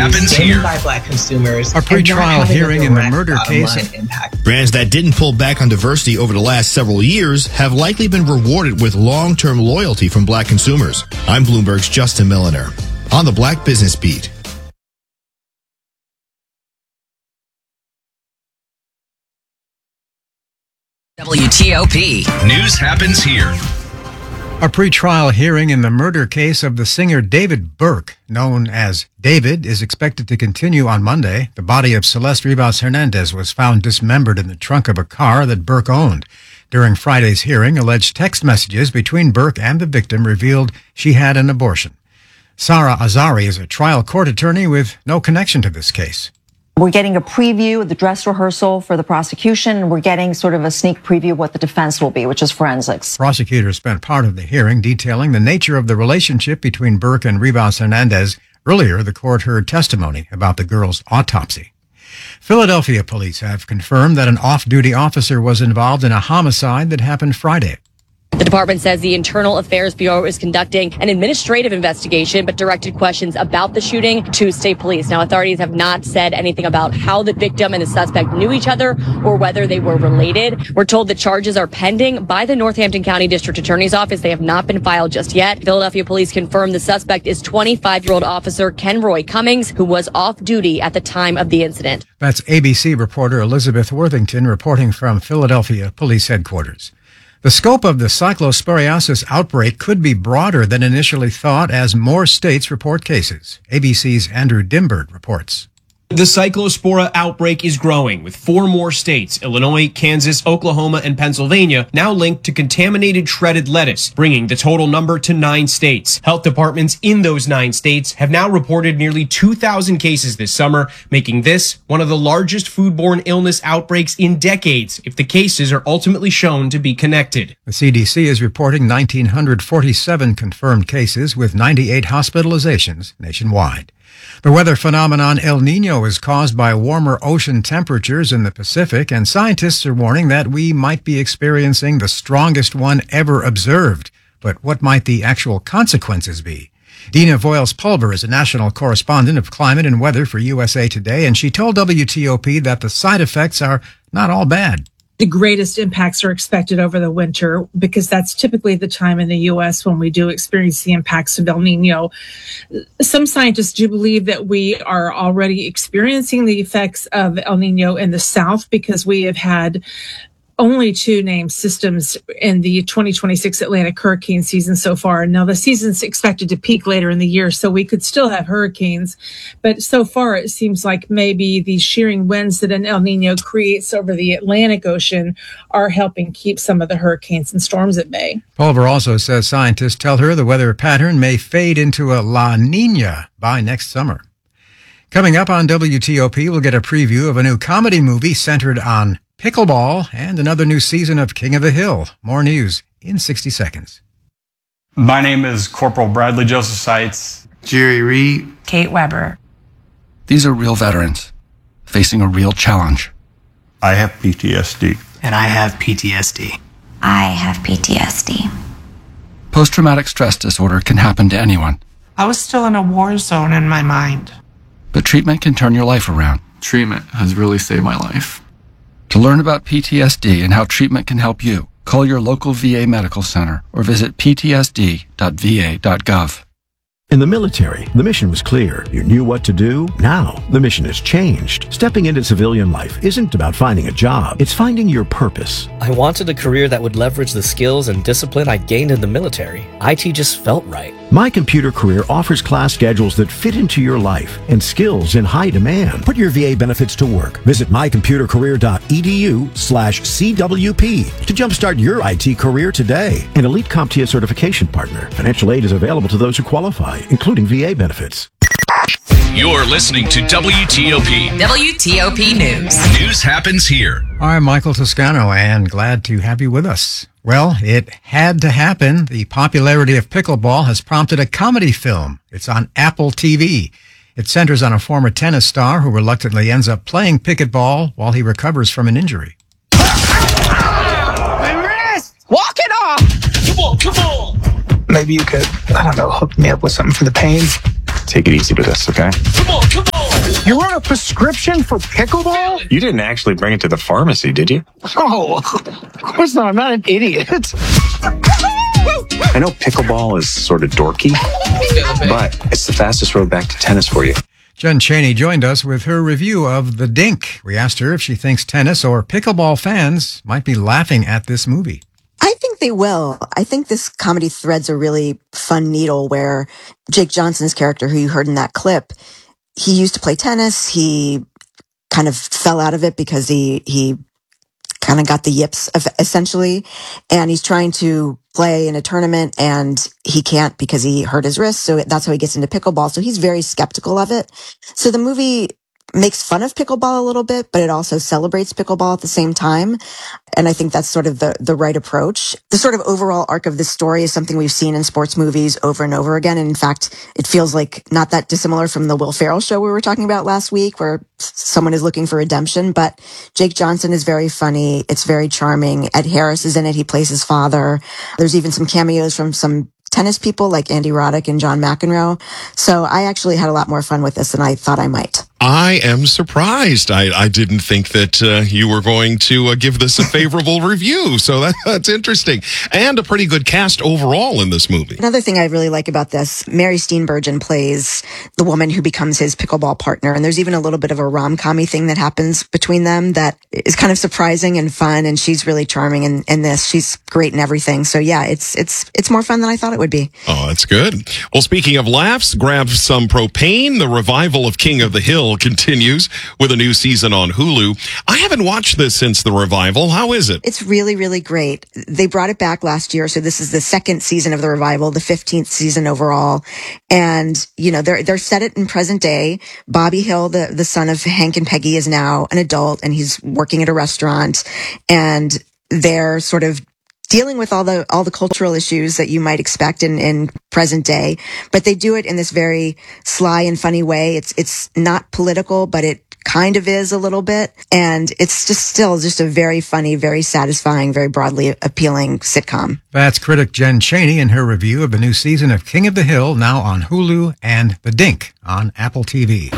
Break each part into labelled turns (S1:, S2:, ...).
S1: happens here.
S2: By Black consumers.
S3: A pre-trial hearing in the murder case.
S1: Brands that didn't pull back on diversity over the last several years have likely been rewarded with long-term loyalty from Black consumers. I'm Bloomberg's Justin Milliner on the Black Business Beat.
S4: WTOP.
S1: News happens here.
S3: A pre-trial hearing in the murder case of the singer David Burke, known as David, is expected to continue on Monday. The body of Celeste Rivas Hernandez was found dismembered in the trunk of a car that Burke owned. During Friday's hearing, alleged text messages between Burke and the victim revealed she had an abortion. Sarah Azari is a trial court attorney with no connection to this case.
S5: We're getting a preview of the dress rehearsal for the prosecution, and we're getting sort of a sneak preview of what the defense will be, which is forensics.
S3: Prosecutors spent part of the hearing detailing the nature of the relationship between Burke and Rivas Hernandez. Earlier, the court heard testimony about the girl's autopsy. Philadelphia police have confirmed that an off-duty officer was involved in a homicide that happened Friday.
S6: The department says the Internal Affairs Bureau is conducting an administrative investigation, but directed questions about the shooting to state police. Now, authorities have not said anything about how the victim and the suspect knew each other or whether they were related. We're told that charges are pending by the Northampton County District Attorney's Office. They have not been filed just yet. Philadelphia police confirmed the suspect is 25-year-old officer Ken Roy Cummings, who was off duty at the time of the incident.
S3: That's ABC reporter Elizabeth Worthington reporting from Philadelphia Police Headquarters. The scope of the cyclosporiasis outbreak could be broader than initially thought as more states report cases. ABC's Andrew Dimbert reports.
S7: The cyclospora outbreak is growing, with 4 more states, Illinois, Kansas, Oklahoma, and Pennsylvania, now linked to contaminated shredded lettuce, bringing the total number to 9 states. Health departments in those 9 states have now reported nearly 2,000 cases this summer, making this one of the largest foodborne illness outbreaks in decades, if the cases are ultimately shown to be connected.
S3: The CDC is reporting 1,947 confirmed cases, with 98 hospitalizations nationwide. The weather phenomenon El Niño is caused by warmer ocean temperatures in the Pacific, and scientists are warning that we might be experiencing the strongest one ever observed. But what might the actual consequences be? Dina Voiles-Pulver is a national correspondent of climate and weather for USA Today, and she told WTOP that the side effects are not all bad.
S8: The greatest impacts are expected over the winter because that's typically the time in the U.S. when we do experience the impacts of El Niño. Some scientists do believe that we are already experiencing the effects of El Niño in the South because we have had only 2 named systems in the 2026 Atlantic hurricane season so far. Now, the season's expected to peak later in the year, so we could still have hurricanes. But so far, it seems like maybe the shearing winds that an El Niño creates over the Atlantic Ocean are helping keep some of the hurricanes and storms at bay.
S3: Pulver also says scientists tell her the weather pattern may fade into a La Niña by next summer. Coming up on WTOP, we'll get a preview of a new comedy movie centered on pickleball and another new season of King of the Hill. More news in 60 seconds.
S9: My name is Corporal Bradley Joseph Seitz.
S10: Jerry Reed.
S11: Kate Weber.
S12: These are real veterans facing a real challenge.
S13: I have PTSD.
S10: And I have PTSD.
S14: I have PTSD.
S12: Post-traumatic stress disorder can happen to anyone.
S11: I was still in a war zone in my mind.
S12: But treatment can turn your life around.
S15: Treatment has really saved my life.
S12: To learn about PTSD and how treatment can help you, call your local VA medical center or visit ptsd.va.gov.
S16: In the military, the mission was clear. You knew what to do. Now, the mission has changed. Stepping into civilian life isn't about finding a job. It's finding your purpose.
S17: I wanted a career that would leverage the skills and discipline I gained in the military. IT just felt right.
S16: My Computer Career offers class schedules that fit into your life and skills in high demand. Put your VA benefits to work. Visit mycomputercareer.edu/CWP to jumpstart your IT career today. An Elite CompTIA certification partner. Financial aid is available to those who qualify, including VA benefits.
S1: You're listening to WTOP.
S4: WTOP News.
S1: News happens here.
S3: I'm Michael Toscano, and glad to have you with us. Well, it had to happen. The popularity of pickleball has prompted a comedy film. It's on Apple TV. It centers on a former tennis star who reluctantly ends up playing pickleball while he recovers from an injury.
S11: My wrist! Walk it off!
S2: Come on! Maybe you could, hook me up with something for the pain.
S18: Take it easy with this, okay?
S2: Come on!
S18: prescription for pickleball?
S19: You didn't actually bring it to the pharmacy, did you?
S18: Oh, of course not. I'm not an idiot.
S19: I know pickleball is sort of dorky, but it's the fastest road back to tennis for you.
S3: Jen Chaney joined us with her review of The Dink. We asked her if she thinks tennis or pickleball fans might be laughing at this movie.
S20: I think they will. I think this comedy threads a really fun needle where Jake Johnson's character, who you heard in that clip, he used to play tennis. He kind of fell out of it because he kind of got the yips essentially. And he's trying to play in a tournament and he can't because he hurt his wrist. So that's how he gets into pickleball. So he's very skeptical of it. So the movie makes fun of pickleball a little bit, but it also celebrates pickleball at the same time. And I think that's sort of the right approach. The sort of overall arc of this story is something we've seen in sports movies over and over again. And in fact, it feels like not that dissimilar from the Will Ferrell show we were talking about last week, where someone is looking for redemption. But Jake Johnson is very funny. It's very charming. Ed Harris is in it. He plays his father. There's even some cameos from some tennis people like Andy Roddick and John McEnroe. So I actually had a lot more fun with this than I thought I might.
S21: I am surprised. I didn't think that you were going to give this a favorable review. So that's interesting. And a pretty good cast overall in this movie.
S20: Another thing I really like about this, Mary Steenburgen plays the woman who becomes his pickleball partner. And there's even a little bit of a rom-com-y thing that happens between them that is kind of surprising and fun. And she's really charming in this. She's great in everything. So yeah, it's more fun than I thought it would be.
S21: Oh, that's good. Well, speaking of laughs, grab some propane. The revival of King of the Hill continues with a new season on Hulu. I haven't watched this since the revival. How is it?
S20: It's really, really great. They brought it back last year. So this is the second season of the revival, the 15th season overall. And, you know, they're set it in present day. Bobby Hill, the son of Hank and Peggy, is now an adult and he's working at a restaurant, and they're sort of dealing with all the cultural issues that you might expect in present day, but they do it in this very sly and funny way. It's not political, but it kind of is a little bit. And it's still a very funny, very satisfying, very broadly appealing sitcom.
S3: That's critic Jen Chaney in her review of the new season of King of the Hill, now on Hulu, and The Dink on Apple TV.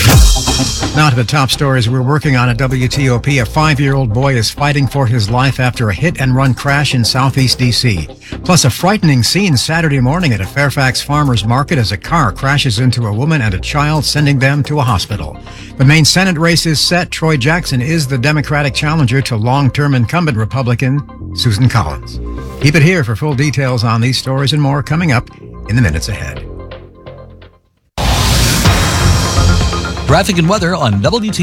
S3: Now to the top stories we're working on at WTOP. A 5-year-old boy is fighting for his life after a hit-and-run crash in southeast D.C. Plus, a frightening scene Saturday morning at a Fairfax farmer's market as a car crashes into a woman and a child, sending them to a hospital. The main Senate race is set. Troy Jackson is the Democratic challenger to long-term incumbent Republican Susan Collins. Keep it here for full details on these stories and more coming up in the minutes ahead.
S22: Traffic and weather on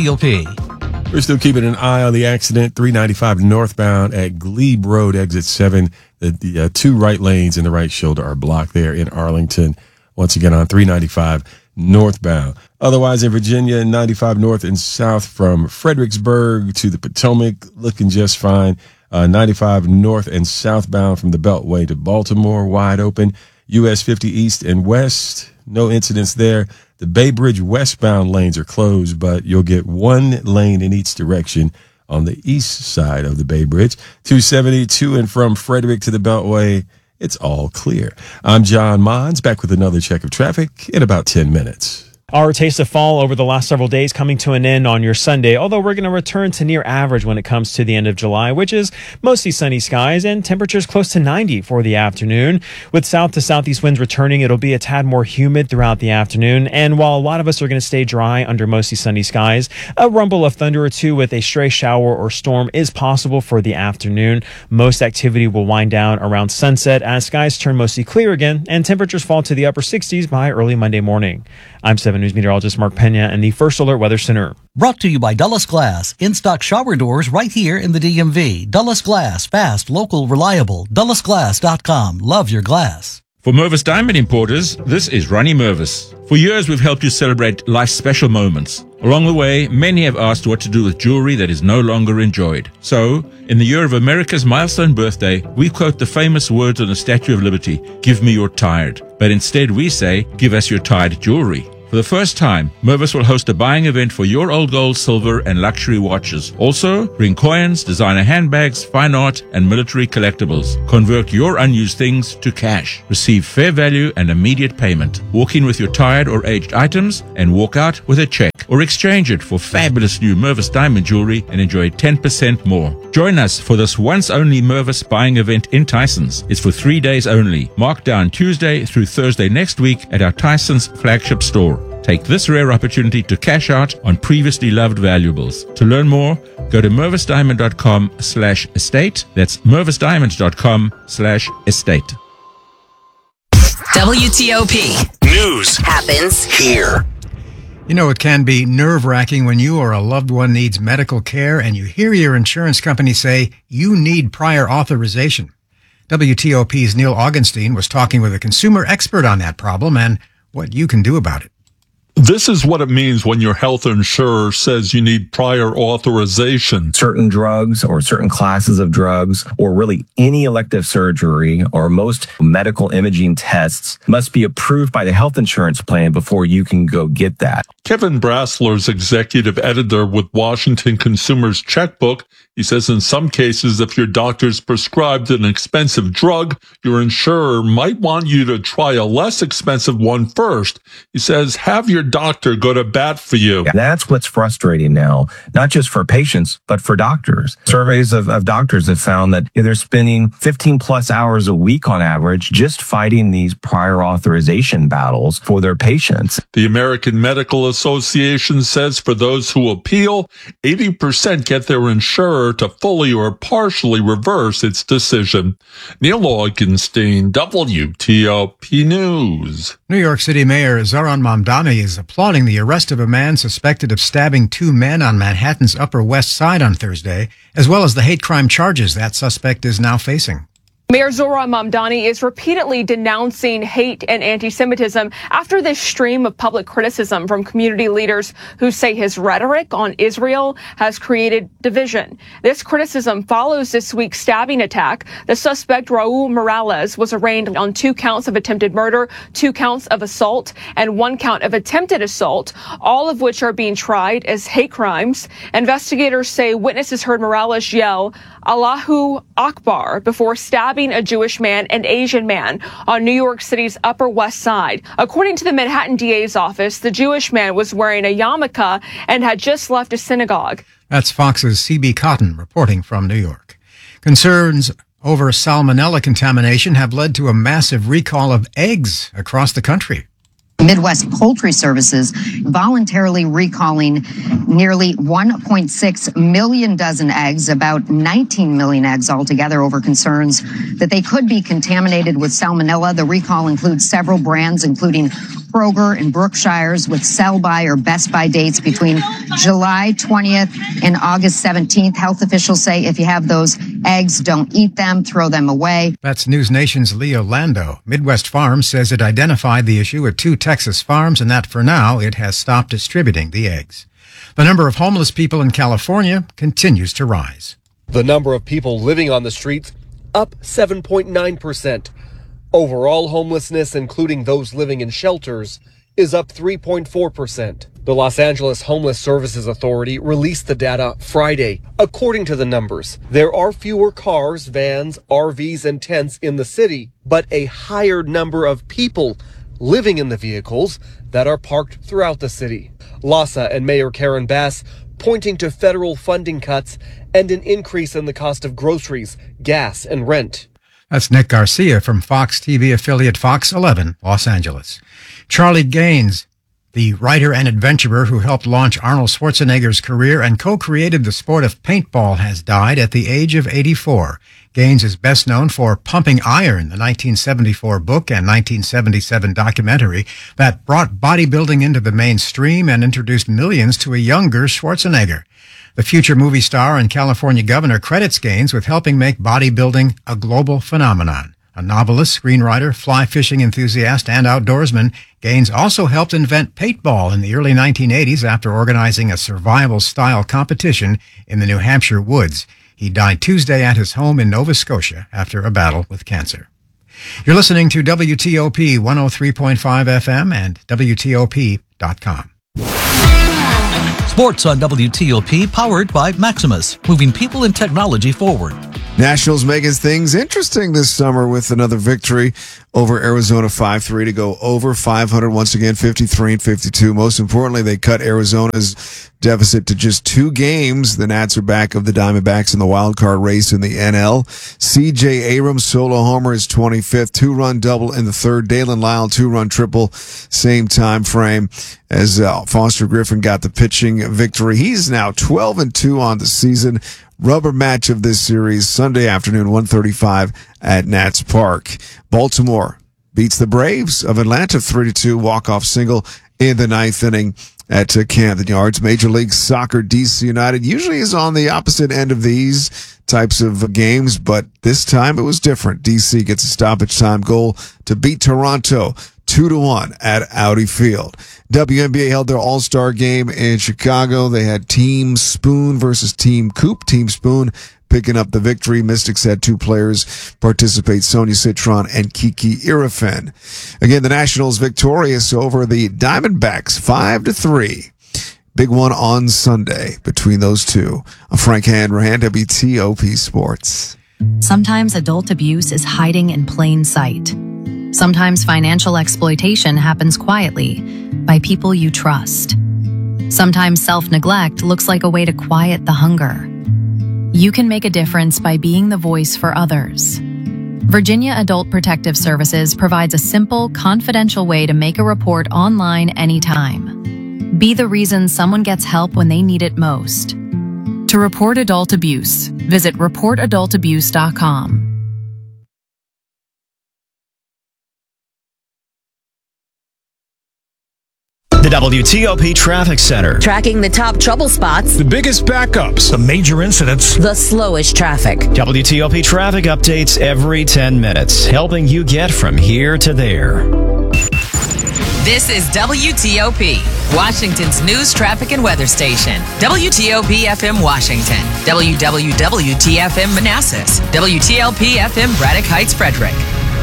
S22: WTOP.
S23: We're still keeping an eye on the accident, 395 northbound at Glebe Road, exit 7. The two right lanes in the right shoulder are blocked there in Arlington. Once again on 395 northbound. Otherwise in Virginia, 95 north and south from Fredericksburg to the Potomac, looking just fine. 95 north and southbound from the Beltway to Baltimore, wide open. US 50 east and west, no incidents there. The Bay Bridge westbound lanes are closed, but you'll get one lane in each direction on the east side of the Bay Bridge. 270 to and from Frederick to the Beltway, it's all clear. I'm John Mons, back with another check of traffic in about 10 minutes.
S24: Our taste of fall over the last several days coming to an end on your Sunday, although we're going to return to near average when it comes to the end of July, which is mostly sunny skies and temperatures close to 90 for the afternoon. With south to southeast winds returning, it'll be a tad more humid throughout the afternoon. And while a lot of us are going to stay dry under mostly sunny skies, a rumble of thunder or two with a stray shower or storm is possible for the afternoon. Most activity will wind down around sunset as skies turn mostly clear again and temperatures fall to the upper 60s by early Monday morning. I'm 7 News meteorologist Mark Pena in the First Alert Weather Center.
S22: Brought to you by Dulles Glass. In-stock shower doors right here in the DMV. Dulles Glass. Fast, local, reliable. DullesGlass.com. Love your glass.
S25: For Mervis Diamond Importers, this is Ronnie Mervis. For years, we've helped you celebrate life's special moments. Along the way, many have asked what to do with jewelry that is no longer enjoyed. So, in the year of America's milestone birthday, we quote the famous words on the Statue of Liberty, "Give me your tired." But instead we say, "Give us your tired jewelry." For the first time, Mervis will host a buying event for your old gold, silver, and luxury watches. Also, bring coins, designer handbags, fine art, and military collectibles. Convert your unused things to cash. Receive fair value and immediate payment. Walk in with your tired or aged items and walk out with a check. or exchange it for fabulous new Mervis diamond jewelry and enjoy 10% more. Join us for this once-only Mervis buying event in Tysons. It's for 3 days only. Mark down Tuesday through Thursday next week at our Tysons flagship store. Take this rare opportunity to cash out on previously loved valuables. To learn more, go to mervisdiamond.com/estate. That's mervisdiamond.com/estate.
S4: WTOP.
S5: News happens here.
S3: You know, it can be nerve-wracking when you or a loved one needs medical care and you hear your insurance company say you need prior authorization. WTOP's Neil Augenstein was talking with a consumer expert on that problem and what you can do about it.
S6: This is what it means when your health insurer says you need prior authorization.
S7: Certain drugs or certain classes of drugs or really any elective surgery or most medical imaging tests must be approved by the health insurance plan before you can go get that.
S6: Kevin Brassler's executive editor with Washington Consumer's Checkbook. He says in some cases, if your doctor's prescribed an expensive drug, your insurer might want you to try a less expensive one first. He says, have your doctor go to bat for you.
S7: That's what's frustrating now, not just for patients, but for doctors. Surveys of doctors have found that they're spending 15 plus hours a week on average just fighting these prior authorization battles for their patients.
S6: The American Medical Association says for those who appeal, 80% get their insurer to fully or partially reverse its decision. Neil Augenstein, WTOP News.
S3: New York City Mayor Zohran Mamdani is applauding the arrest of a man suspected of stabbing two men on Manhattan's Upper West Side on Thursday, as well as the hate crime charges that suspect is now facing.
S8: Mayor Zohran Mamdani is repeatedly denouncing hate and anti-Semitism after this stream of public criticism from community leaders who say his rhetoric on Israel has created division. This criticism follows this week's stabbing attack. The suspect, Raul Morales, was arraigned on 2 counts of attempted murder, 2 counts of assault, and 1 count of attempted assault, all of which are being tried as hate crimes. Investigators say witnesses heard Morales yell, Allahu Akbar, before stabbing a Jewish man and Asian man on New York City's Upper West Side. According to the Manhattan DA's office, the Jewish man was wearing a yarmulke and had just left a synagogue.
S3: That's Fox's C.B. Cotton reporting from New York. Concerns over salmonella contamination have led to a massive recall of eggs across the country.
S9: Midwest Poultry Services voluntarily recalling nearly 1.6 million dozen eggs, about 19 million eggs altogether, over concerns that they could be contaminated with salmonella. The recall includes several brands, including Kroger and Brookshire's, with sell-by or best-by dates between July 20th and August 17th. Health officials say if you have those eggs, don't eat them, throw them away.
S3: That's News Nation's Leo Lando. Midwest Farms says it identified the issue at 2 Texas farms and that for now it has stopped distributing the eggs. The number of homeless people in California continues to rise.
S26: The number of people living on the streets up 7.9%. Overall homelessness, including those living in shelters, is up 3.4%. The Los Angeles Homeless Services Authority released the data Friday. According to the numbers, there are fewer cars, vans, RVs, and tents in the city, but a higher number of people living in the vehicles that are parked throughout the city. LAHSA and Mayor Karen Bass pointing to federal funding cuts and an increase in the cost of groceries, gas, and rent.
S3: That's Nick Garcia from Fox TV affiliate Fox 11, Los Angeles. Charlie Gaines, the writer and adventurer who helped launch Arnold Schwarzenegger's career and co-created the sport of paintball, has died at the age of 84. Gaines is best known for Pumping Iron, the 1974 book and 1977 documentary that brought bodybuilding into the mainstream and introduced millions to a younger Schwarzenegger. The future movie star and California governor credits Gaines with helping make bodybuilding a global phenomenon. A novelist, screenwriter, fly fishing enthusiast, and outdoorsman, Gaines also helped invent paintball in the early 1980s after organizing a survival-style competition in the New Hampshire woods. He died Tuesday at his home in Nova Scotia after a battle with cancer. You're listening to WTOP 103.5 FM and WTOP.com.
S22: Sports on WTOP, powered by Maximus, moving people and technology forward.
S10: Nationals making things interesting this summer with another victory over Arizona 5-3 to go over 500 once again, 53-52. Most importantly, they cut Arizona's deficit to just 2 games. The Nats are back of the Diamondbacks in the wild card race in the NL. C.J. Abrams solo homer is 25th, 2-run double in the third. Dalen Lyle 2-run triple, same time frame as Foster Griffin got the pitching victory. He's now 12-2 on the season. Rubber match of this series, Sunday afternoon, 1:35 at Nats Park. Baltimore beats the Braves of Atlanta 3-2, walk-off single in the 9th inning at Camden Yards. Major League Soccer, DC United usually is on the opposite end of these types of games, but this time it was different. DC gets a stoppage time goal to beat Toronto 2-1 at Audi Field. WNBA held their All-Star game in Chicago. They had Team Spoon versus Team Coop. Team Spoon picking up the victory. Mystics had 2 players participate, Sonia Citron and Kiki Irifan. Again, the Nationals victorious over the Diamondbacks 5-3. Big one on Sunday between those two. I'm Frank Hanrahan, WTOP Sports.
S12: Sometimes adult abuse is hiding in plain sight. Sometimes financial exploitation happens quietly by people you trust. Sometimes self-neglect looks like a way to quiet the hunger. You can make a difference by being the voice for others. Virginia Adult Protective Services provides a simple, confidential way to make a report online anytime. Be the reason someone gets help when they need it most. To report adult abuse, visit reportadultabuse.com.
S13: The WTOP Traffic Center.
S4: Tracking the top trouble spots,
S13: The biggest backups.
S14: The major incidents.
S4: the slowest traffic.
S13: WTOP traffic updates every 10 minutes, helping you get from here to there.
S4: This is WTOP, Washington's news, traffic, and weather station. WTOP FM Washington, WWWT-FM Manassas, WTLP FM Braddock Heights, Frederick.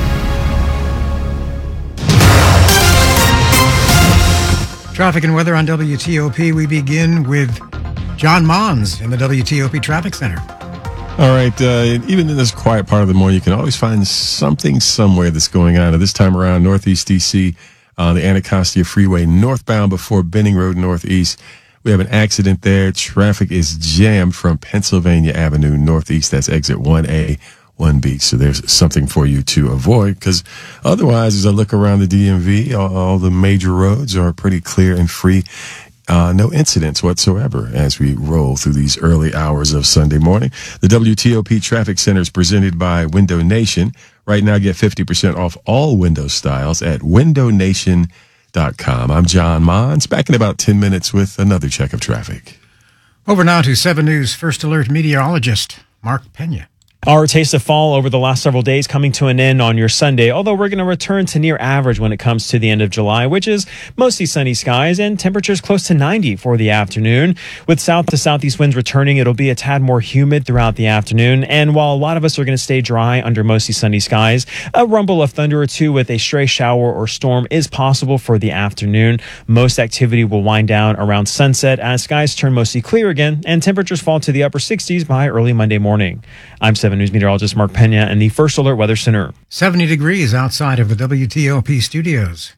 S3: Traffic and weather on WTOP. We begin with John Mons in the WTOP Traffic Center.
S23: All right. Even in this quiet part of the morning, you can always find something somewhere that's going on. And this time around, Northeast DC, the Anacostia Freeway northbound before Benning Road Northeast. We have an accident there. Traffic is jammed from Pennsylvania Avenue Northeast. That's exit 1A. 1B. So there's something for you to avoid, because otherwise, as I look around the DMV, all the major roads are pretty clear and free. No incidents whatsoever as we roll through these early hours of Sunday morning. The WTOP Traffic Center is presented by Window Nation. Right now, get 50% off all window styles at windownation.com. I'm John Mons, back in about 10 minutes with another check of traffic.
S3: Over now to 7 News First Alert meteorologist Mark Pena.
S24: Our taste of fall over the last several days coming to an end on your Sunday, although we're going to return to near average when it comes to the end of July, which is mostly sunny skies and temperatures close to 90 for the afternoon. With south to southeast winds returning, it'll be a tad more humid throughout the afternoon. And while a lot of us are going to stay dry under mostly sunny skies, a rumble of thunder or two with a stray shower or storm is possible for the afternoon. Most activity will wind down around sunset as skies turn mostly clear again and temperatures fall to the upper 60s by early Monday morning. I'm 7 News meteorologist Mark Pena in the First Alert Weather Center.
S3: 70 degrees outside of the WTOP studios.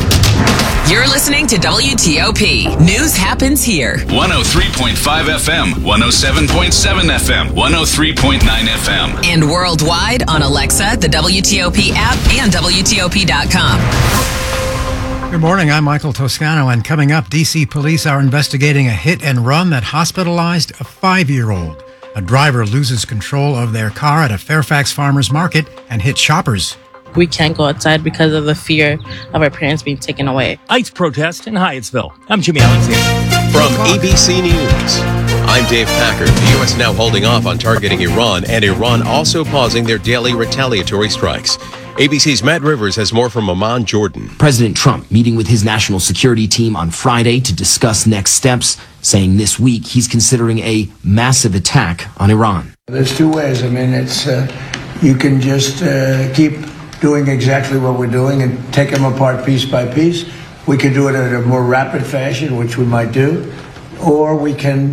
S4: You're listening to WTOP. News happens here.
S5: 103.5 FM, 107.7 FM, 103.9 FM.
S4: And worldwide on Alexa, the WTOP app, and WTOP.com.
S3: Good morning, I'm Michael Toscano, and coming up, D.C. police are investigating a hit and run that hospitalized a 5-year-old. A driver loses control of their car at a Fairfax farmers market and hits shoppers.
S15: We can't go outside because of the fear of our parents being taken away.
S17: ICE protest in Hyattsville. I'm Jimmy Alexander.
S27: From ABC News, I'm Dave Packard. The U.S. now holding off on targeting Iran, and Iran also pausing their daily retaliatory strikes. ABC's Matt Rivers has more from Amman, Jordan.
S28: President Trump meeting with his national security team on Friday to discuss next steps, saying this week he's considering a massive attack on Iran.
S29: There's 2 ways. I mean, it's you can just keep doing exactly what we're doing and take them apart piece by piece. We can do it in a more rapid fashion, which we might do, or we can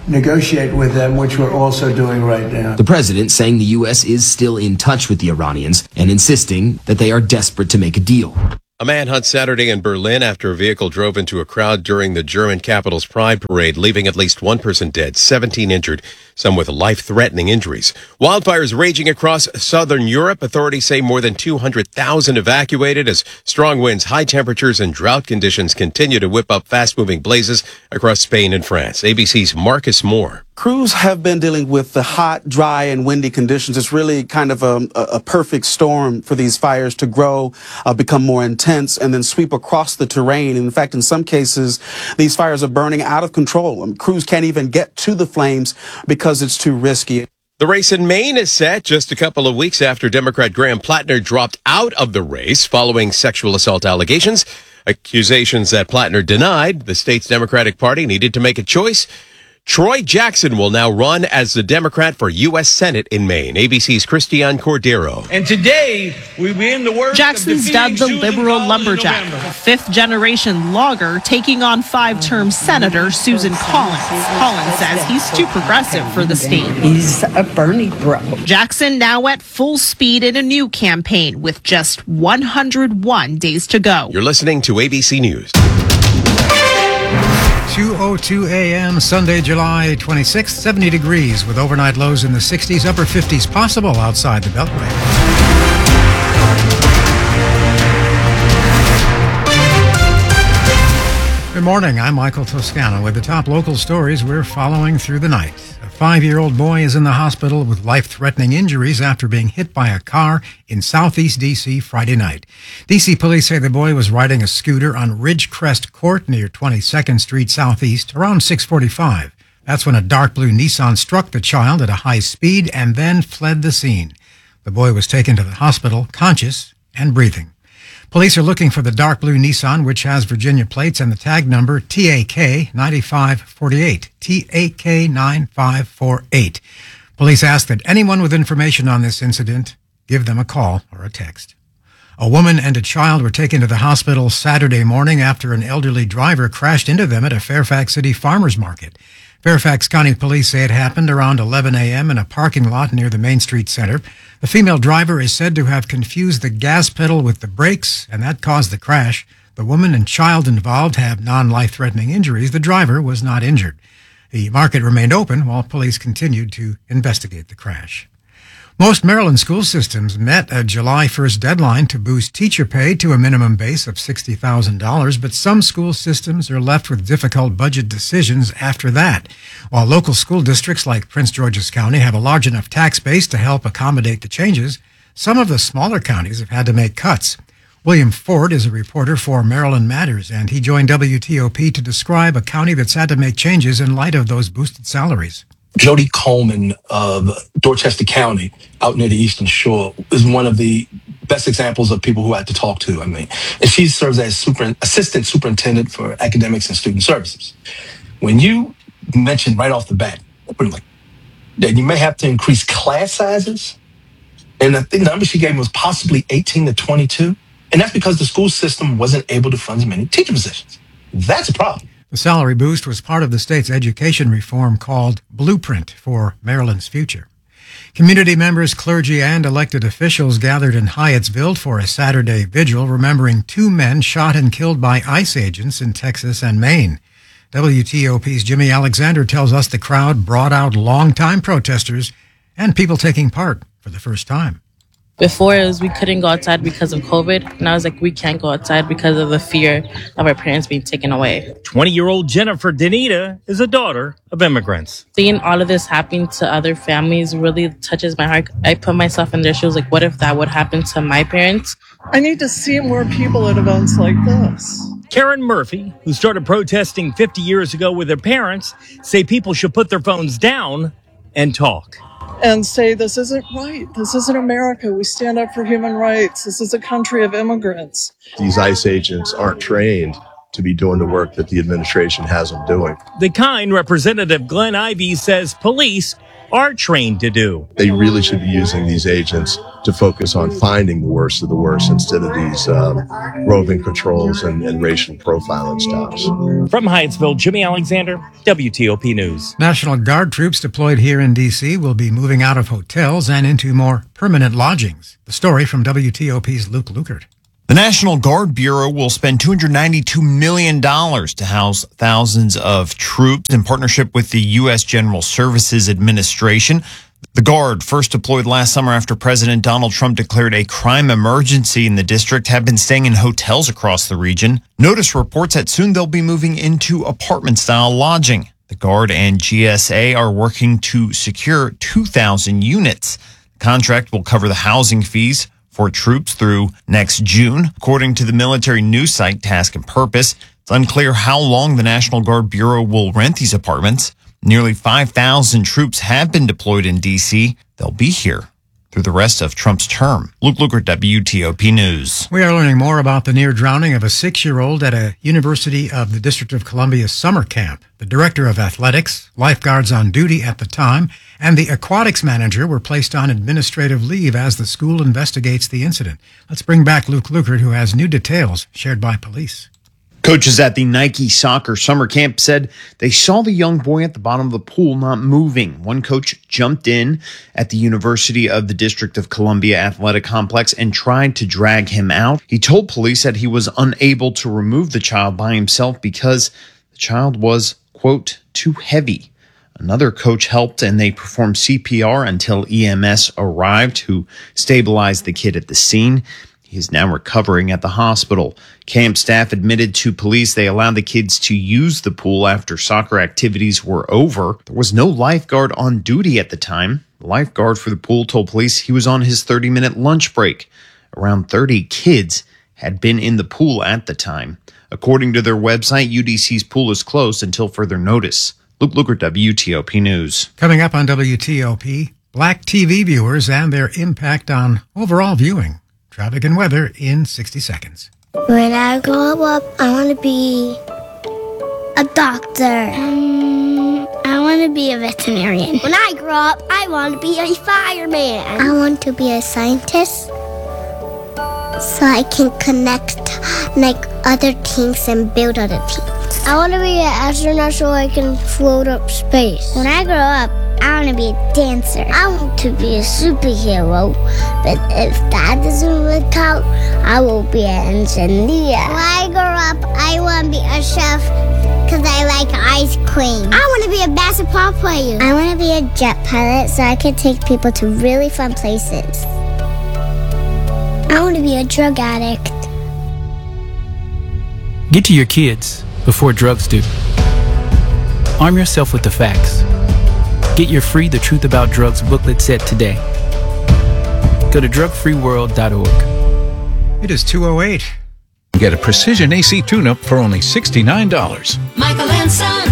S29: negotiate with them, which we're also doing right now.
S28: The president saying the U.S. is still in touch with the Iranians and insisting that they are desperate to make a deal.
S27: A manhunt Saturday in Berlin after a vehicle drove into a crowd during the German capital's Pride Parade, leaving at least one person dead, 17 injured, some with life-threatening injuries. Wildfires raging across southern Europe. Authorities say more than 200,000 evacuated as strong winds, high temperatures, and drought conditions continue to whip up fast-moving blazes across Spain and France. ABC's Marcus Moore.
S1: Crews have been dealing with the hot, dry, and windy conditions. It's really kind of a perfect storm for these fires to grow, become more intense, and then sweep across the terrain. In fact, in some cases, these fires are burning out of control. Crews can't even get to the flames because it's too risky.
S27: The race in Maine is set just a couple of weeks after Democrat Graham Plattner dropped out of the race following sexual assault allegations. Accusations that Plattner denied. The state's Democratic Party needed to make a choice. Troy Jackson will now run as the Democrat for U.S. Senate in Maine. ABC's Christian Cordero.
S2: And today, we begin the work
S11: Jackson's dubbed the liberal lumberjack, a fifth-generation logger taking on five-term Senator Susan Collins. Collins says he's too progressive for the state.
S14: He's a Bernie bro.
S11: Jackson now at full speed in a new campaign with just 101 days to go.
S27: You're listening to ABC News.
S3: 2:02 a.m. Sunday, July 26th, 70 degrees with overnight lows in the 60s, upper 50s possible outside the Beltway. Good morning, I'm Michael Toscano with the top local stories we're following through the night. A 5-year-old boy is in the hospital with life-threatening injuries after being hit by a car in southeast D.C. Friday night. D.C. police say the boy was riding a scooter on Ridgecrest Court near 22nd Street Southeast around 6:45. That's when a dark blue Nissan struck the child at a high speed and then fled the scene. The boy was taken to the hospital, conscious and breathing. Police are looking for the dark blue Nissan, which has Virginia plates and the tag number TAK 9548. TAK 9548. Police ask that anyone with information on this incident give them a call or a text. A woman and a child were taken to the hospital Saturday morning after an elderly driver crashed into them at a Fairfax City farmers market. Fairfax County Police say it happened around 11 a.m. in a parking lot near the Main Street Center. The female driver is said to have confused the gas pedal with the brakes, and that caused the crash. The woman and child involved have non-life-threatening injuries. The driver was not injured. The market remained open while police continued to investigate the crash. Most Maryland school systems met a July 1st deadline to boost teacher pay to a minimum base of $60,000, but some school systems are left with difficult budget decisions after that. While local school districts like Prince George's County have a large enough tax base to help accommodate the changes, some of the smaller counties have had to make cuts. William Ford is a reporter for Maryland Matters, and he joined WTOP to describe a county that's had to make changes in light of those boosted salaries.
S16: Jody Coleman of Dorchester County out near the Eastern Shore is one of the best examples of people who I had to talk to. And she serves as assistant superintendent for academics and student services. When you mentioned right off the bat that you may have to increase class sizes, and the number she gave me was possibly 18 to 22, and that's because the school system wasn't able to fund as many teacher positions. That's a problem.
S3: The salary boost was part of the state's education reform called Blueprint for Maryland's Future. Community members, clergy, and elected officials gathered in Hyattsville for a Saturday vigil remembering 2 men shot and killed by ICE agents in Texas and Maine. WTOP's Jimmy Alexander tells us the crowd brought out longtime protesters and people taking part for the first time.
S15: Before it was we couldn't go outside because of COVID. And I was like, we can't go outside because of the fear of our parents being taken away.
S17: 20-year-old Jennifer Danita is a daughter of immigrants.
S15: Seeing all of this happening to other families really touches my heart. I put myself in their shoes, like, what if that would happen to my parents?
S18: I need to see more people at events like this.
S17: Karen Murphy, who started protesting 50 years ago with her parents, say people should put their phones down and talk.
S18: And say, this isn't right. This isn't America. We stand up for human rights. This is a country of immigrants.
S19: These ICE agents aren't trained to be doing the work that the administration has them doing.
S17: The kind Representative Glenn Ivey says police are trained to do.
S19: They really should be using these agents to focus on finding the worst of the worst instead of these roving patrols and racial profiling stops.
S17: From Hyattsville, Jimmy Alexander, WTOP News.
S3: National Guard troops deployed here in D.C. will be moving out of hotels and into more permanent lodgings. The story from WTOP's Luke Lukert.
S6: The National Guard Bureau will spend $292 million to house thousands of troops in partnership with the U.S. General Services Administration. The Guard, first deployed last summer after President Donald Trump declared a crime emergency in the district, have been staying in hotels across the region. Notice reports that soon they'll be moving into apartment-style lodging. The Guard and GSA are working to secure 2,000 units. The contract will cover the housing fees for troops through next June. According to the military news site Task and Purpose, it's unclear how long the National Guard Bureau will rent these apartments. Nearly 5,000 troops have been deployed in D.C. They'll be here through the rest of Trump's term. Luke Lukert, WTOP News.
S3: We are learning more about the near drowning of a 6-year-old at a University of the District of Columbia summer camp. The director of athletics, lifeguards on duty at the time, and the aquatics manager were placed on administrative leave as the school investigates the incident. Let's bring back Luke Lukert, who has new details shared by police.
S6: Coaches at the Nike soccer summer camp said they saw the young boy at the bottom of the pool not moving. One coach jumped in at the University of the District of Columbia athletic complex and tried to drag him out. He told police that he was unable to remove the child by himself because the child was, quote, too heavy. Another coach helped and they performed CPR until EMS arrived, who stabilized the kid at the scene. He is now recovering at the hospital. Camp staff admitted to police they allowed the kids to use the pool after soccer activities were over. There was no lifeguard on duty at the time. The lifeguard for the pool told police he was on his 30-minute lunch break. Around 30 kids had been in the pool at the time. According to their website, UDC's pool is closed until further notice. Luke Lukert, WTOP News.
S3: Coming up on WTOP, black TV viewers and their impact on overall viewing. Traffic and weather in 60 seconds.
S7: When I grow up, I want to be a doctor. I want to be a veterinarian. When I grow up, I want to be a fireman. I want to be a scientist so I can connect other things and build other things. I want to be an astronaut so I can float up space. When I grow up, I want to be a dancer. I want to be a superhero. But if that doesn't work out, I will be an engineer. When I grow up, I want to be a chef because I like ice cream. I want to be a basketball player. I want to be a jet pilot so I can take people to really fun places. I want to be a drug addict.
S8: Get to your kids before drugs do. Arm yourself with the facts. Get your free The Truth About Drugs booklet set today. Go to drugfreeworld.org.
S3: It is 2:08.
S9: Get a precision AC tune-up for only $69.
S4: Michael and Son.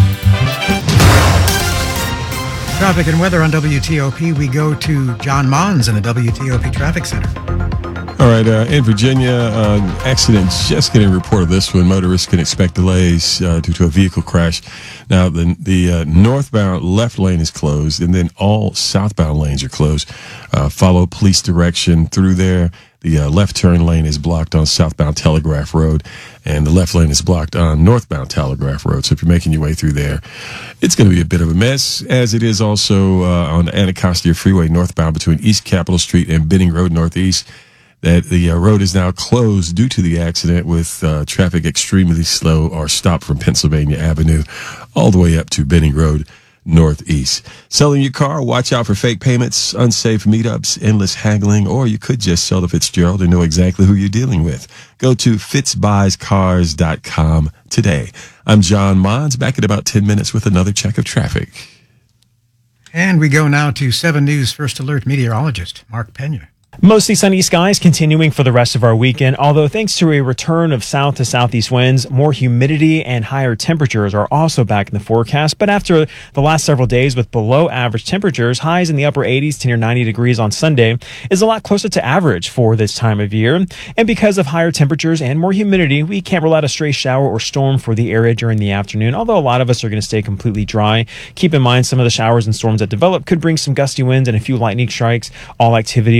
S3: Traffic and weather on WTOP. We go to John Mons in the WTOP Traffic Center.
S23: All right, in Virginia, accident just getting reported this one. Motorists can expect delays due to a vehicle crash. Now, the northbound left lane is closed, and then all southbound lanes are closed. Follow police direction through there. The left turn lane is blocked on southbound Telegraph Road, and the left lane is blocked on northbound Telegraph Road. So if you're making your way through there, it's going to be a bit of a mess, as it is also on the Anacostia Freeway northbound between East Capitol Street and Benning Road Northeast. That the road is now closed due to the accident, with traffic extremely slow or stopped from Pennsylvania Avenue all the way up to Benning Road Northeast. Selling your car? Watch out for fake payments, unsafe meetups, endless haggling, or you could just sell to Fitzgerald and know exactly who you're dealing with. Go to fitzbuyscars.com today. I'm John Mons, back in about 10 minutes with another check of traffic.
S3: And we go now to 7 News First Alert meteorologist Mark Pena.
S24: Mostly sunny skies continuing for the rest of our weekend, although thanks to a return of south to southeast winds, more humidity and higher temperatures are also back in the forecast. But after the last several days with below average temperatures, highs in the upper 80s to near 90 degrees on Sunday is a lot closer to average for this time of year. And because of higher temperatures and more humidity, we can't rule out a stray shower or storm for the area during the afternoon, although a lot of us are going to stay completely dry. Keep in mind some of the showers and storms that develop could bring some gusty winds and a few lightning strikes. All activity will wind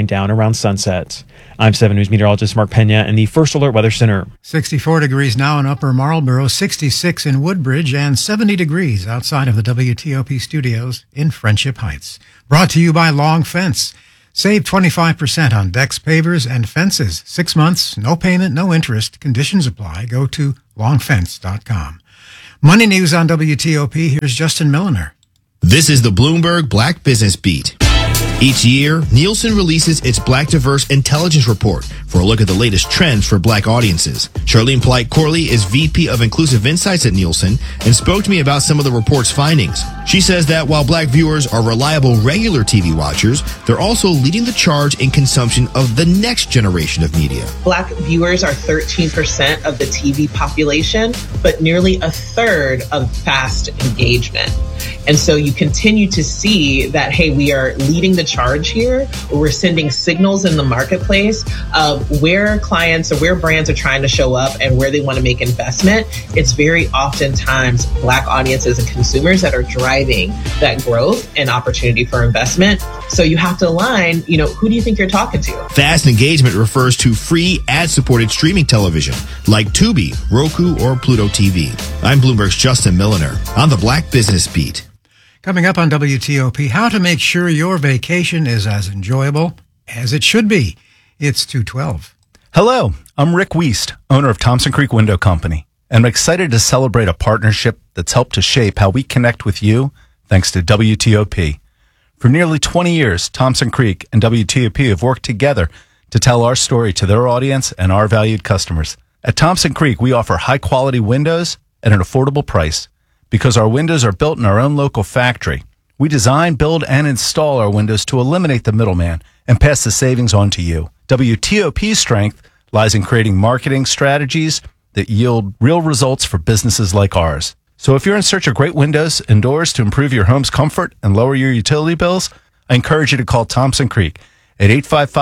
S24: down around sunset. I'm 7 News meteorologist Mark Pena in the First Alert Weather Center.
S3: 64 degrees now in Upper Marlboro, 66 in Woodbridge, and 70 degrees outside of the WTOP studios in Friendship Heights. Brought to you by Long Fence. Save 25% on decks, pavers, and fences. 6 months, no payment, no interest. Conditions apply. Go to longfence.com. Money news on WTOP. Here's Justin Milliner.
S5: This is the Bloomberg Black Business Beat. Each year, Nielsen releases its Black Diverse Intelligence Report for a look at the latest trends for Black audiences. Charlene Polite-Corley is VP of Inclusive Insights at Nielsen and spoke to me about some of the report's findings. She says that while Black viewers are reliable regular TV watchers, they're also leading the charge in consumption of the next generation of media.
S10: Black viewers are 13% of the TV population, but nearly a third of fast engagement. And so you continue to see that, hey, we are leading the charge here. We're sending signals in the marketplace of where clients or where brands are trying to show up and where they want to make investment. It's very oftentimes Black audiences and consumers that are driving that growth and opportunity for investment. So you have to align, who do you think you're talking to?
S5: Fast engagement refers to free ad-supported streaming television like Tubi, Roku, or Pluto TV. I'm Bloomberg's Justin Milliner on the Black Business Beat.
S3: Coming up on WTOP, how to make sure your vacation is as enjoyable as it should be. It's 2:12.
S12: Hello, I'm Rick Wiest, owner of Thompson Creek Window Company, and I'm excited to celebrate a partnership that's helped to shape how we connect with you thanks to WTOP. For nearly 20 years, Thompson Creek and WTOP have worked together to tell our story to their audience and our valued customers. At Thompson Creek, we offer high-quality windows at an affordable price. Because our windows are built in our own local factory, we design, build, and install our windows to eliminate the middleman and pass the savings on to you. WTOP's strength lies in creating marketing strategies that yield real results for businesses like ours. So if you're in search of great windows and doors to improve your home's comfort and lower your utility bills, I encourage you to call Thompson Creek at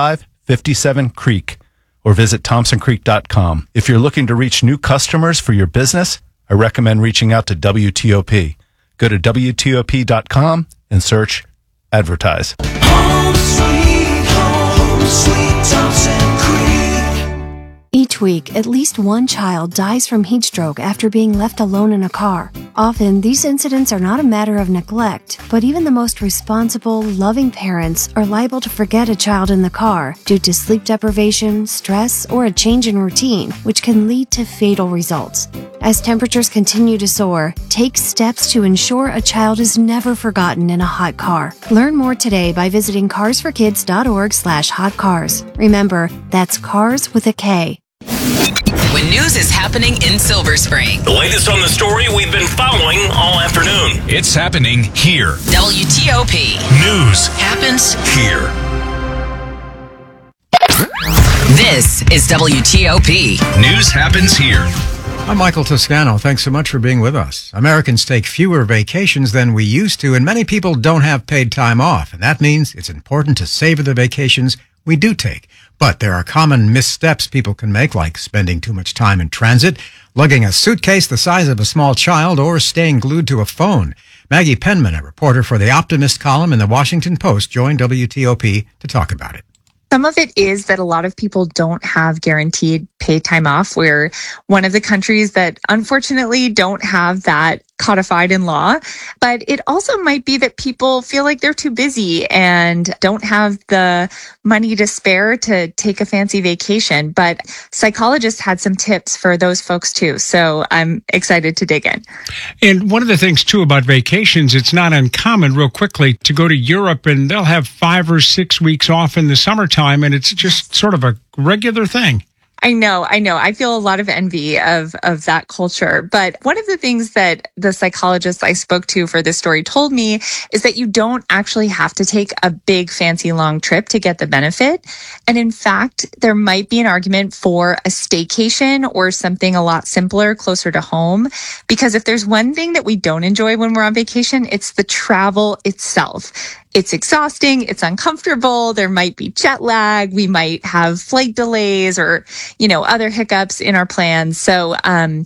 S12: 855-57-CREEK or visit thompsoncreek.com. If you're looking to reach new customers for your business, I recommend reaching out to WTOP. Go to WTOP.com and search advertise.
S13: Home sweet Thompson Creek.
S20: Each week, at least one child dies from heat stroke after being left alone in a car. Often, these incidents are not a matter of neglect, but even the most responsible, loving parents are liable to forget a child in the car due to sleep deprivation, stress, or a change in routine, which can lead to fatal results. As temperatures continue to soar, take steps to ensure a child is never forgotten in a hot car. Learn more today by visiting carsforkids.org/hotcars. Remember, that's cars with a K.
S4: When news is happening in Silver Spring.
S2: The latest on the story we've been following all afternoon.
S9: It's happening here.
S4: WTOP.
S9: News
S4: happens
S9: here.
S4: This is WTOP.
S9: News happens here.
S3: I'm Michael Toscano. Thanks so much for being with us. Americans take fewer vacations than we used to, and many people don't have paid time off. And that means it's important to savor the vacations we do take. But there are common missteps people can make, like spending too much time in transit, lugging a suitcase the size of a small child, or staying glued to a phone. Maggie Penman, a reporter for the Optimist column in the Washington Post, joined WTOP to talk about it.
S21: Some of it is that a lot of people don't have guaranteed paid time off. We're one of the countries that unfortunately don't have that codified in law, but it also might be that people feel like they're too busy and don't have the money to spare to take a fancy vacation. But psychologists had some tips for those folks too. So I'm excited to dig in.
S22: And one of the things too about vacations, it's not uncommon real quickly to go to Europe and they'll have 5 or 6 weeks off in the summertime and it's just sort of a regular thing.
S21: I know. I feel a lot of envy of that culture. But one of the things that the psychologists I spoke to for this story told me is that you don't actually have to take a big, fancy, long trip to get the benefit. And in fact, there might be an argument for a staycation or something a lot simpler, closer to home. Because if there's one thing that we don't enjoy when we're on vacation, it's the travel itself. It's exhausting. It's uncomfortable. There might be jet lag. We might have flight delays or, other hiccups in our plans. So,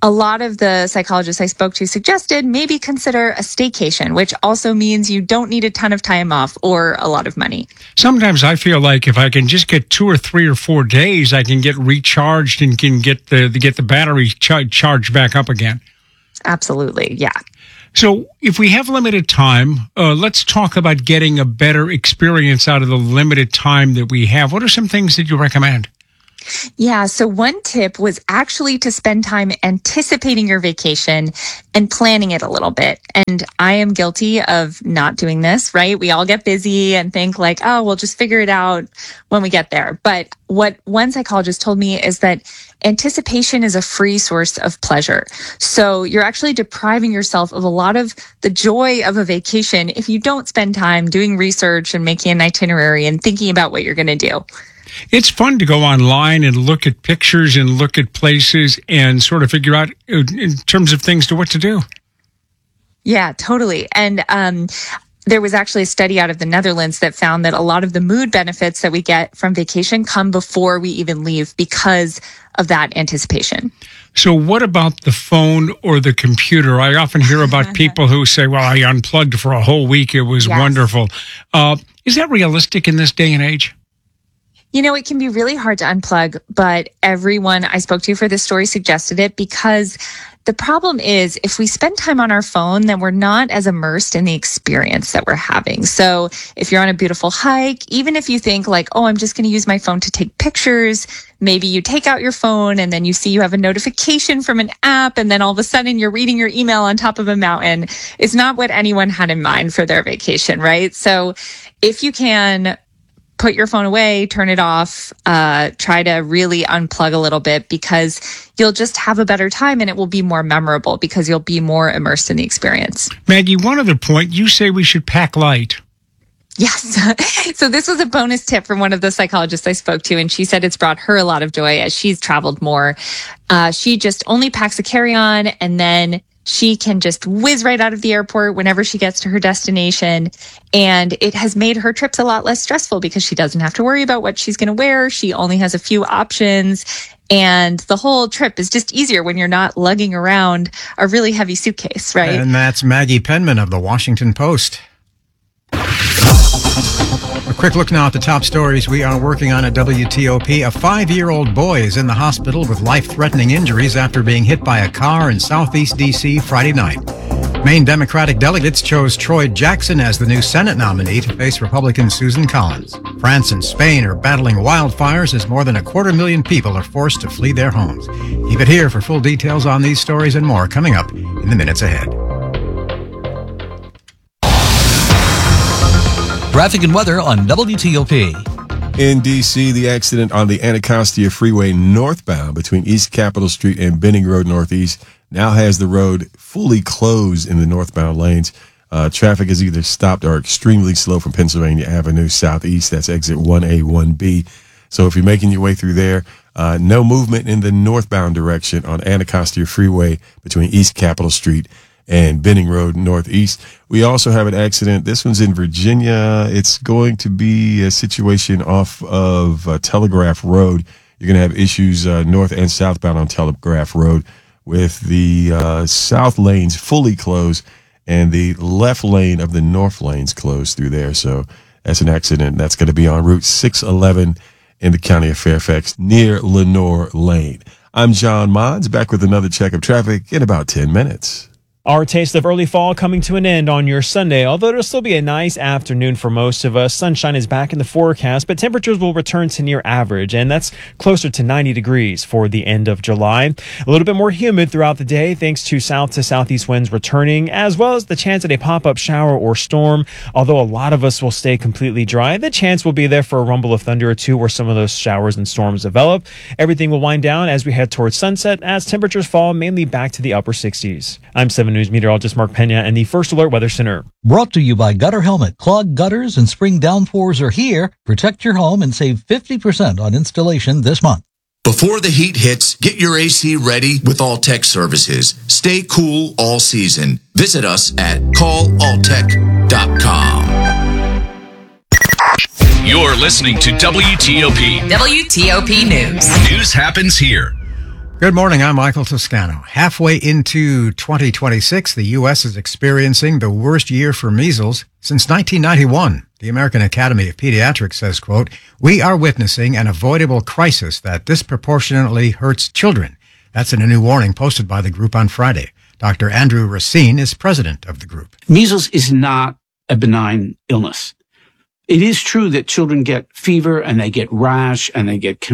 S21: a lot of the psychologists I spoke to suggested maybe consider a staycation, which also means you don't need a ton of time off or a lot of money.
S22: Sometimes I feel like if I can just get 2 or 3 or 4 days, I can get recharged and can get the battery charged back up again.
S21: Absolutely, yeah.
S22: So if we have limited time, let's talk about getting a better experience out of the limited time that we have. What are some things that you recommend?
S21: Yeah, so one tip was actually to spend time anticipating your vacation and planning it a little bit. And I am guilty of not doing this, right? We all get busy and think like, oh, we'll just figure it out when we get there. But what one psychologist told me is that anticipation is a free source of pleasure. So you're actually depriving yourself of a lot of the joy of a vacation if you don't spend time doing research and making an itinerary and thinking about what you're going to do.
S22: It's fun to go online and look at pictures and look at places and sort of figure out in terms of things to what to do.
S21: Yeah, totally. And there was actually a study out of the Netherlands that found that a lot of the mood benefits that we get from vacation come before we even leave because of that anticipation.
S22: So what about the phone or the computer? I often hear about people who say, well, I unplugged for a whole week. It was wonderful. Is that realistic in this day and age?
S21: You know, it can be really hard to unplug, but everyone I spoke to for this story suggested it because the problem is if we spend time on our phone, then we're not as immersed in the experience that we're having. So if you're on a beautiful hike, even if you think like, oh, I'm just going to use my phone to take pictures, maybe you take out your phone and then you see you have a notification from an app and then all of a sudden you're reading your email on top of a mountain. It's not what anyone had in mind for their vacation, right? So if you can put your phone away, turn it off, try to really unplug a little bit because you'll just have a better time and it will be more memorable because you'll be more immersed in the experience.
S22: Maggie, one other point, you say we should pack light.
S21: Yes. So this was a bonus tip from one of the psychologists I spoke to, and she said it's brought her a lot of joy as she's traveled more. She just only packs a carry-on and then she can just whiz right out of the airport whenever she gets to her destination. And it has made her trips a lot less stressful because she doesn't have to worry about what she's going to wear. She only has a few options. And the whole trip is just easier when you're not lugging around a really heavy suitcase, right?
S3: And that's Maggie Penman of the Washington Post. A quick look now at the top stories we are working on at WTOP. A 5-year-old boy is in the hospital with life-threatening injuries after being hit by a car in southeast D.C. Friday night. Maine Democratic delegates chose Troy Jackson as the new Senate nominee to face Republican Susan Collins. France and Spain are battling wildfires as more than 250,000 people are forced to flee their homes. Keep it here for full details on these stories and more coming up in the minutes ahead.
S1: Traffic and weather on WTOP.
S23: In D.C., the accident on the Anacostia Freeway northbound between East Capitol Street and Benning Road Northeast now has the road fully closed in the northbound lanes. Traffic is either stopped or extremely slow from Pennsylvania Avenue southeast. That's exit 1A, 1B. So if you're making your way through there, no movement in the northbound direction on Anacostia Freeway between East Capitol Street and Benning Road Northeast. We also have an accident. This one's in Virginia. It's going to be a situation off of Telegraph Road. You're going to have issues north and southbound on Telegraph Road with the south lanes fully closed and the left lane of the north lanes closed through there. So that's an accident. That's going to be on Route 611 in the county of Fairfax near Lenore Lane. I'm John Mods, back with another check of traffic in about 10 minutes.
S24: Our taste of early fall coming to an end on your Sunday, although it'll still be a nice afternoon for most of us. Sunshine is back in the forecast, but temperatures will return to near average, and that's closer to 90 degrees for the end of July. A little bit more humid throughout the day thanks to south to southeast winds returning, as well as the chance at a pop-up shower or storm. Although a lot of us will stay completely dry, the chance will be there for a rumble of thunder or two where some of those showers and storms develop. Everything will wind down as we head towards sunset as temperatures fall mainly back to the upper 60s. I'm 7 News meteorologist Mark Pena and the First Alert Weather Center.
S1: Brought to you by Gutter Helmet. Clogged gutters and spring downpours are here. Protect your home and save 50% on installation this month.
S11: Before the heat hits, get your AC ready with Alltech Services. Stay cool all season. Visit us at callalltech.com.
S2: You're listening to WTOP.
S4: WTOP News.
S2: News happens here.
S3: Good morning, I'm Michael Toscano. Halfway into 2026, the U.S. is experiencing the worst year for measles since 1991. The American Academy of Pediatrics says, quote, "We are witnessing an avoidable crisis that disproportionately hurts children." That's in a new warning posted by the group on Friday. Dr. Andrew Racine is president of the group.
S14: Measles is not a benign illness. It is true that children get fever and they get rash and they get,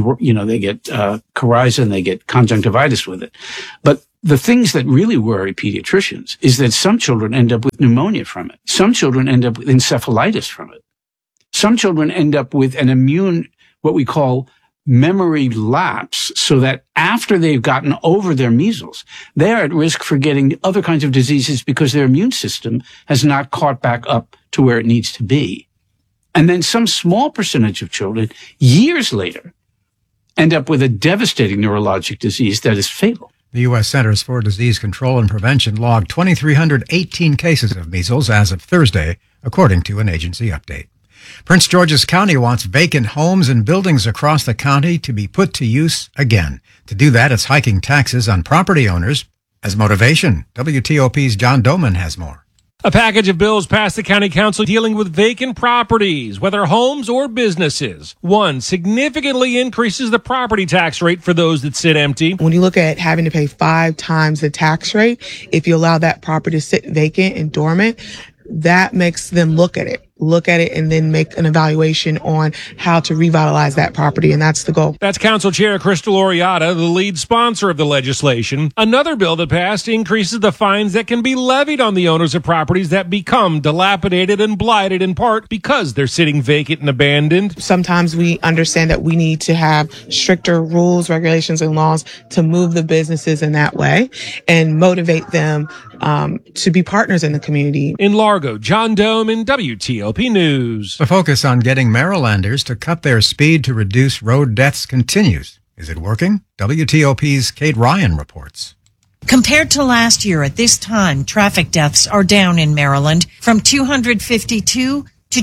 S14: coryza and they get conjunctivitis with it. But the things that really worry pediatricians is that some children end up with pneumonia from it. Some children end up with encephalitis from it. Some children end up with an immune, what we call memory lapse, so that after they've gotten over their measles, they're at risk for getting other kinds of diseases because their immune system has not caught back up to where it needs to be. And then some small percentage of children, years later, end up with a devastating neurologic disease that is fatal.
S3: The U.S. Centers for Disease Control and Prevention logged 2,318 cases of measles as of Thursday, according to an agency update. Prince George's County wants vacant homes and buildings across the county to be put to use again. To do that, it's hiking taxes on property owners as motivation. WTOP's John Doman has more.
S15: A package of bills passed the county council dealing with vacant properties, whether homes or businesses. One significantly increases the property tax rate for those that sit empty.
S16: When you look at having to pay 5 times the tax rate, if you allow that property to sit vacant and dormant, that makes them look at it and then make an evaluation on how to revitalize that property, and that's the goal.
S15: That's Council Chair Crystal Oriata, the lead sponsor of the legislation. Another bill that passed increases the fines that can be levied on the owners of properties that become dilapidated and blighted in part because they're sitting vacant and abandoned.
S16: Sometimes we understand that we need to have stricter rules, regulations, and laws to move the businesses in that way and motivate them to be partners in the community.
S15: In Largo, John Doman, WTOP News.
S3: The focus on getting Marylanders to cut their speed to reduce road deaths continues. Is it working? WTOP's Kate Ryan reports.
S18: Compared to last year at this time, traffic deaths are down in Maryland from 252 to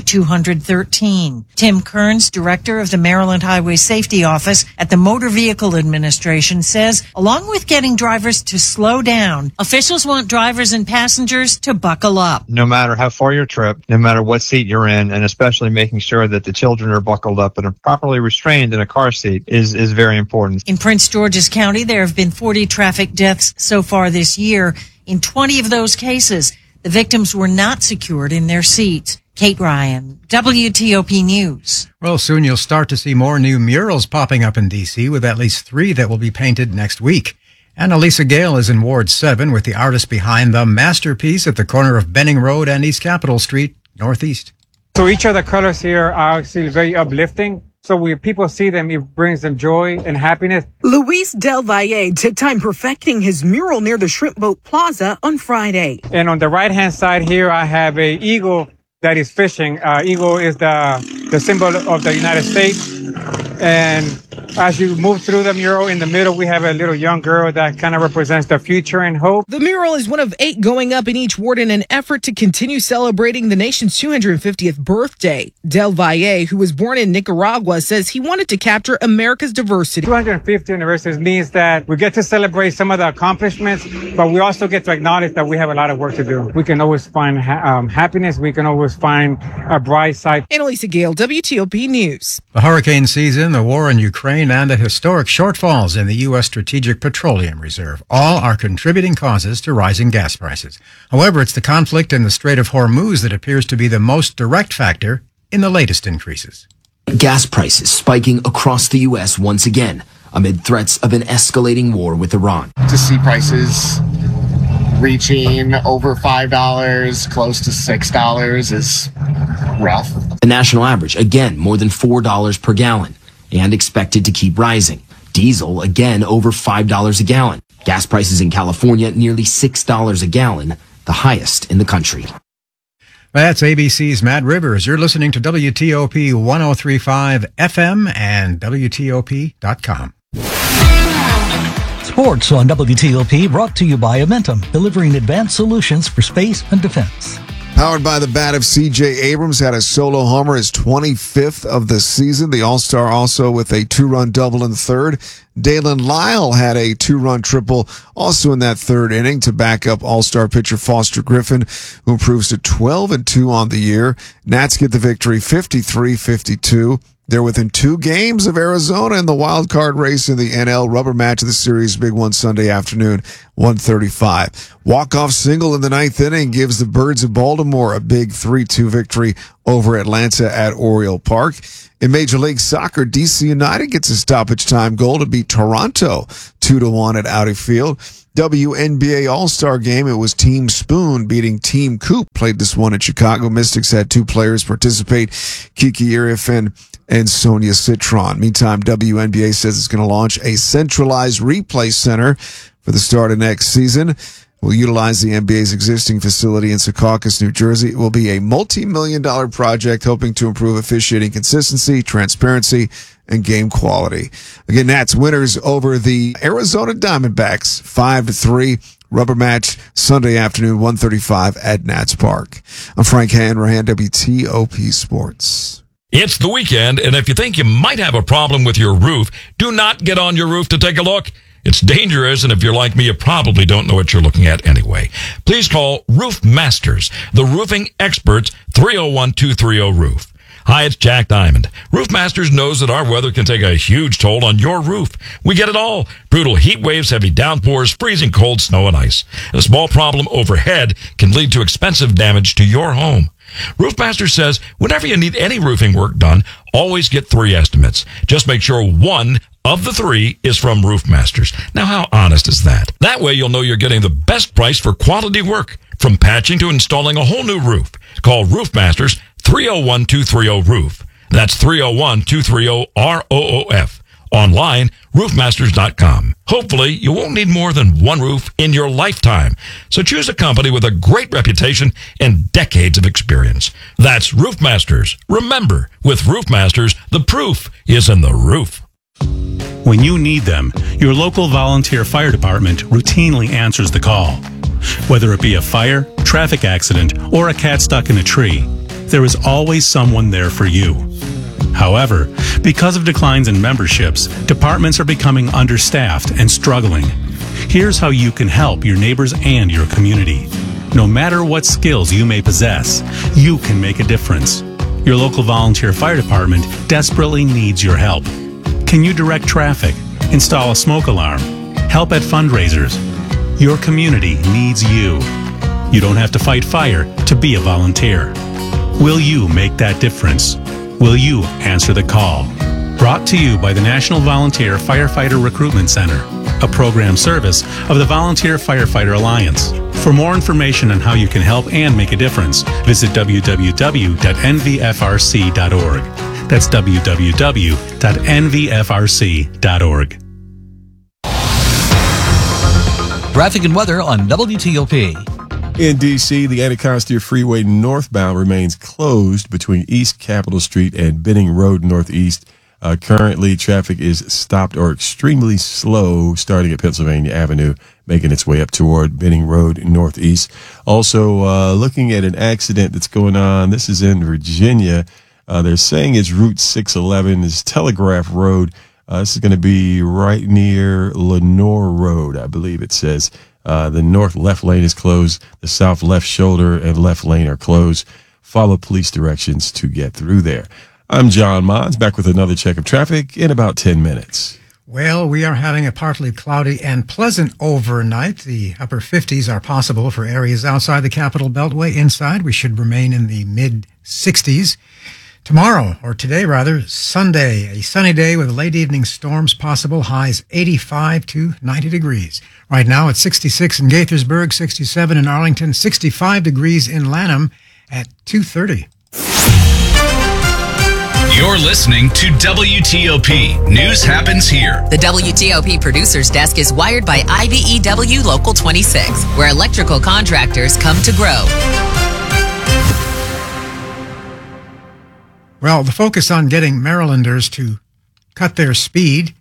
S18: 213. Tim Kearns, director of the Maryland Highway Safety Office at the Motor Vehicle Administration, says along with getting drivers to slow down, officials want drivers and passengers to buckle up.
S25: No matter how far your trip, no matter what seat you're in, and especially making sure that the children are buckled up and are properly restrained in a car seat is very important.
S18: In Prince George's County, there have been 40 traffic deaths so far this year. In 20 of those cases, the victims were not secured in their seats. Kate Ryan, WTOP News.
S3: Well, soon you'll start to see more new murals popping up in D.C., with at least 3 that will be painted next week. And Elisa Gale is in Ward 7 with the artist behind the masterpiece at the corner of Benning Road and East Capitol Street, Northeast.
S26: So each of the colors here are actually very uplifting. So when people see them, it brings them joy and happiness.
S27: Luis Del Valle took time perfecting his mural near the Shrimp Boat Plaza on Friday.
S26: And on the right-hand side here, I have an eagle that is fishing. Eagle is the symbol of the United States. And as you move through the mural, in the middle, we have a little young girl that kind of represents the future and hope.
S27: The mural is one of 8 going up in each ward in an effort to continue celebrating the nation's 250th birthday. Del Valle, who was born in Nicaragua, says he wanted to capture America's diversity.
S26: 250 anniversary means that we get to celebrate some of the accomplishments, but we also get to acknowledge that we have a lot of work to do. We can always find happiness. We can always find a bright side.
S27: Annalisa Gale, WTOP News.
S3: The hurricane season, the war in Ukraine, and the historic shortfalls in the U.S. Strategic Petroleum Reserve all are contributing causes to rising gas prices. However, it's the conflict in the Strait of Hormuz that appears to be the most direct factor in the latest increases.
S28: Gas prices spiking across the U.S. once again amid threats of an escalating war with Iran.
S29: To see prices reaching over $5, close to $6 is rough.
S28: The national average, again, more than $4 per gallon and expected to keep rising. Diesel, again, over $5 a gallon. Gas prices in California, nearly $6 a gallon, the highest in the country.
S3: That's ABC's Matt Rivers. You're listening to WTOP 103.5 FM and WTOP.com.
S1: Sports on WTOP brought to you by Amentum, delivering advanced solutions for space and defense.
S5: Powered by the bat of C.J. Abrams, had a solo homer, his 25th of the season. The All-Star also with a 2-run double in the third. Dalen Lyle had a 2-run triple also in that third inning to back up All-Star pitcher Foster Griffin, who improves to 12-2 on the year. Nats get the victory 53-52. They're within 2 games of Arizona in the wild card race in the NL. Rubber match of the series, big one Sunday afternoon, 1:35. Walk-off single in the 9th inning gives the Birds of Baltimore a big 3-2 victory over Atlanta at Oriole Park. In Major League Soccer, DC United gets a stoppage time goal to beat Toronto 2-1 at Audi Field. WNBA All-Star Game, it was Team Spoon beating Team Coop. Played this one in Chicago. Mystics had 2 players participate, Kiki Irifen and Sonia Citron. Meantime, WNBA says it's going to launch a centralized replay center for the start of next season. Will utilize the NBA's existing facility in Secaucus, New Jersey. It will be a multi-million-dollar project hoping to improve officiating consistency, transparency, and game quality. Again, Nats winners over the Arizona Diamondbacks 5-3. Rubber match Sunday afternoon, 1:35 at Nats Park. I'm Frank Hanrahan, WTOP Sports.
S6: It's the weekend, and if you think you might have a problem with your roof, do not get on your roof to take a look. It's dangerous, and if you're like me, you probably don't know what you're looking at anyway. Please call Roof Masters, the roofing experts, 301-230-ROOF. Hi, it's Jack Diamond. Roof Masters knows that our weather can take a huge toll on your roof. We get it all. Brutal heat waves, heavy downpours, freezing cold snow and ice. A small problem overhead can lead to expensive damage to your home. Roofmaster says whenever you need any roofing work done, always get 3 estimates. Just make sure 1 of the 3 is from Roofmasters. Now, how honest is that? That way you'll know you're getting the best price for quality work, from patching to installing a whole new roof. Call Roofmasters, 301-230-ROOF. That's 301-230-ROOF. Online, roofmasters.com. Hopefully, you won't need more than 1 roof in your lifetime. So choose a company with a great reputation and decades of experience. That's Roofmasters. Remember, with Roofmasters, the proof is in the roof.
S7: When you need them, your local volunteer fire department routinely answers the call. Whether it be a fire, traffic accident, or a cat stuck in a tree, there is always someone there for you. However, because of declines in memberships, departments are becoming understaffed and struggling. Here's how you can help your neighbors and your community. No matter what skills you may possess, you can make a difference. Your local volunteer fire department desperately needs your help. Can you direct traffic, install a smoke alarm, help at fundraisers? Your community needs you. You don't have to fight fire to be a volunteer. Will you make that difference? Will you answer the call? Brought to you by the National Volunteer Firefighter Recruitment Center, a program service of the Volunteer Firefighter Alliance. For more information on how you can help and make a difference, visit www.nvfrc.org. That's www.nvfrc.org.
S1: Traffic and weather on WTOP.
S23: In D.C., the Anacostia Freeway northbound remains closed between East Capitol Street and Benning Road Northeast. Currently, traffic is stopped or extremely slow starting at Pennsylvania Avenue, making its way up toward Benning Road Northeast. Also, looking at an accident that's going on. This is in Virginia. They're saying it's Route 611. It's Telegraph Road. This is going to be right near Lenore Road, I believe it says. The north left lane is closed. The south left shoulder and left lane are closed. Follow police directions to get through there. I'm John Mons, back with another check of traffic in about 10 minutes.
S3: Well, we are having a partly cloudy and pleasant overnight. The upper 50s are possible for areas outside the Capital Beltway. Inside, we should remain in the mid-60s. Tomorrow, or today rather, Sunday, a sunny day with late evening storms possible, highs 85 to 90 degrees. Right now it's 66 in Gaithersburg, 67 in Arlington, 65 degrees in Lanham at 2:30.
S8: You're listening to WTOP. News happens here.
S4: The WTOP Producers Desk is wired by IBEW Local 26, where electrical contractors come to grow.
S3: Well, the focus on getting Marylanders to cut their speed